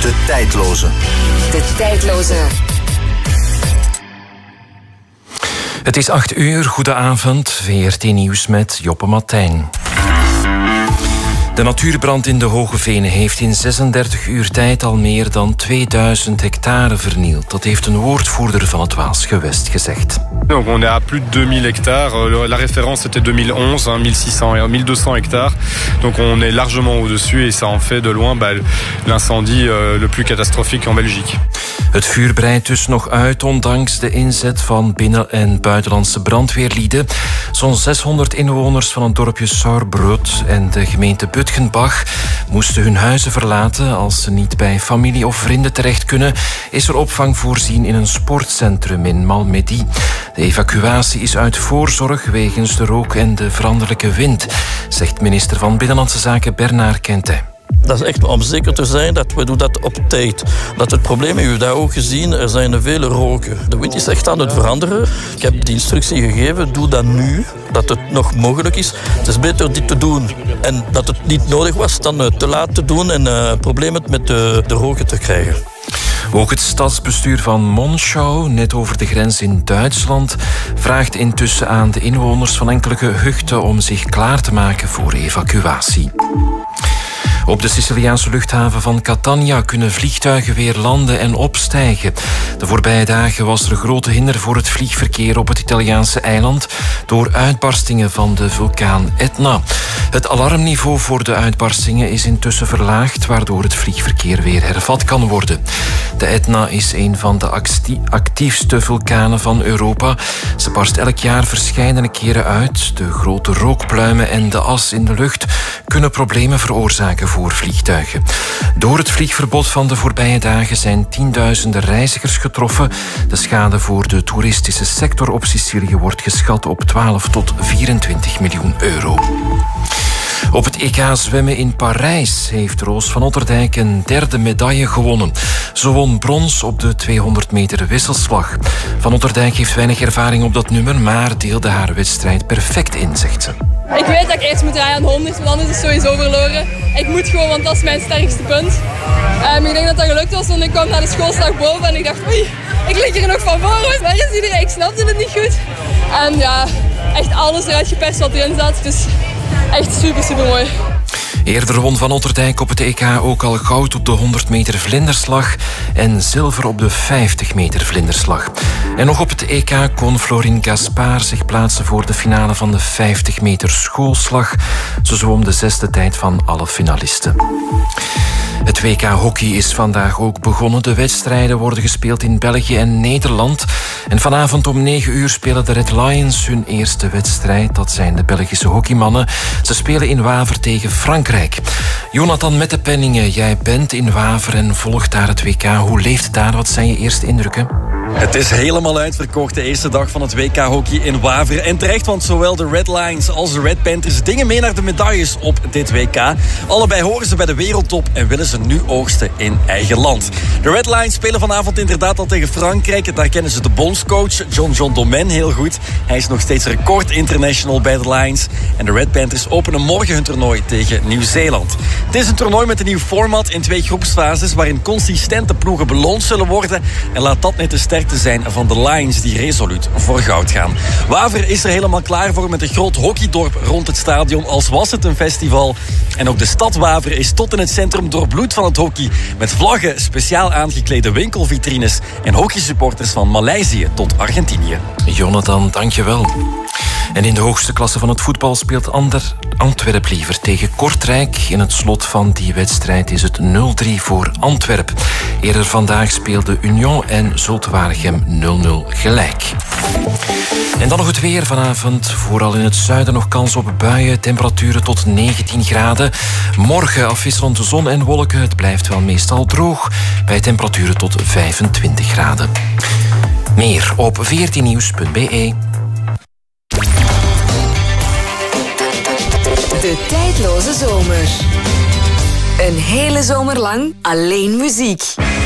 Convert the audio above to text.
De tijdloze. De tijdloze. Het is 8:00, goedenavond, VRT Nieuws met Joppe Martijn. De natuurbrand in de Hoge Venen heeft in 36 uur tijd al meer dan 2000 hectare vernield. Dat heeft een woordvoerder van het Waals gewest gezegd. Donc on est à plus de 2000 hectares. La référence était 2011, 1600 et 1200 hectares. Donc on est largement au-dessus et ça en fait de loin l'incendie le plus catastrophique en Belgique. Het vuur breidt dus nog uit, ondanks de inzet van binnen- en buitenlandse brandweerlieden. Zo'n 600 inwoners van het dorpje Sauerbrot en de gemeente Butgenbach moesten hun huizen verlaten. Als ze niet bij familie of vrienden terecht kunnen, is er opvang voorzien in een sportcentrum in Malmedy. De evacuatie is uit voorzorg wegens de rook en de veranderlijke wind, zegt minister van Binnenlandse Zaken Bernard Quentin. Dat is echt om zeker te zijn dat we doen dat op tijd. Dat het probleem, u heeft dat ook gezien, er zijn vele roken. De wind is echt aan het veranderen. Ik heb die instructie gegeven, doe dat nu, dat het nog mogelijk is. Het is beter dit te doen en dat het niet nodig was dan te laat te doen en problemen met de roken te krijgen. Ook het stadsbestuur van Monschau, net over de grens in Duitsland, vraagt intussen aan de inwoners van enkele gehuchten om zich klaar te maken voor evacuatie. Op de Siciliaanse luchthaven van Catania kunnen vliegtuigen weer landen en opstijgen. De voorbije dagen was er grote hinder voor het vliegverkeer op het Italiaanse eiland door uitbarstingen van de vulkaan Etna. Het alarmniveau voor de uitbarstingen is intussen verlaagd, waardoor het vliegverkeer weer hervat kan worden. De Etna is een van de actiefste vulkanen van Europa. Ze barst elk jaar verscheidene keren uit. De grote rookpluimen en de as in de lucht kunnen problemen veroorzaken voor vliegtuigen. Door het vliegverbod van de voorbije dagen zijn tienduizenden reizigers getroffen. De schade voor de toeristische sector op Sicilië wordt geschat op 12 tot 24 miljoen euro. Op het EK zwemmen in Parijs heeft Roos van Otterdijk een derde medaille gewonnen. Ze won brons op de 200 meter wisselslag. Van Otterdijk heeft weinig ervaring op dat nummer, maar deelde haar wedstrijd perfect in, zegt ze. Ik weet dat ik eerst moet rijden aan de 100, want anders is het sowieso verloren. Ik moet gewoon, want dat is mijn sterkste punt. Ik denk dat dat gelukt was, want ik kwam naar de schoolslag boven en ik dacht, oei, ik lig er nog van voor. Waar is iedereen? Ik snapte het niet goed. En ja, echt alles eruit geperst wat erin zat. Dus echt super, super mooi. Eerder won Van Otterdijk op het EK ook al goud op de 100 meter vlinderslag en zilver op de 50 meter vlinderslag. En nog op het EK kon Florine Gaspard zich plaatsen voor de finale van de 50 meter schoolslag. Ze zwom de 6e tijd van alle finalisten. Het WK hockey is vandaag ook begonnen. De wedstrijden worden gespeeld in België en Nederland. En vanavond om 9 uur spelen de Red Lions hun eerste wedstrijd. Dat zijn de Belgische hockeymannen. Ze spelen in Waver tegen Frankrijk. Jonathan Mettepenningen, jij bent in Waver en volgt daar het WK. Hoe leeft het daar? Wat zijn je eerste indrukken? Het is helemaal uitverkocht de eerste dag van het WK hockey in Waver. En terecht, want zowel de Red Lions als de Red Panthers dingen mee naar de medailles op dit WK. Allebei horen ze bij de wereldtop en willen ze nu oogsten in eigen land. De Red Lions spelen vanavond inderdaad al tegen Frankrijk. Daar kennen ze de bondscoach John Domen heel goed. Hij is nog steeds record international bij de Lions. En de Red Panthers openen morgen hun toernooi tegen Nieuw-Zeeland. Het is een toernooi met een nieuw format in 2 groepsfases waarin consistente ploegen beloond zullen worden. En laat dat net de sterkte zijn van de Lions die resoluut voor goud gaan. Waver is er helemaal klaar voor met een groot hockeydorp rond het stadion, als was het een festival. En ook de stad Waver is tot in het centrum doorbloed van het hockey, met vlaggen, speciaal aangeklede winkelvitrines en hockeysupporters van Maleisië tot Argentinië. Jonathan, dankjewel. En in de hoogste klasse van het voetbal speelt Antwerp liever tegen Kortrijk. In het slot van die wedstrijd is het 0-3 voor Antwerp. Eerder vandaag speelden Union en Zulte Waregem 0-0 gelijk. En dan nog het weer vanavond. Vooral in het zuiden nog kans op buien. Temperaturen tot 19 graden. Morgen afwisselend zon en wolken. Het blijft wel meestal droog. Bij temperaturen tot 25 graden. Meer op 14nieuws.be. De tijdloze zomer. Een hele zomer lang alleen muziek.